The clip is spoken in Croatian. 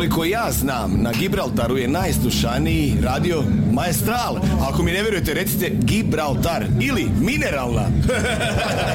Koliko ja znam, na Gibraltaru je najslušaniji radio Maestral. Ako mi ne vjerujete, recite Gibraltar ili Mineralna.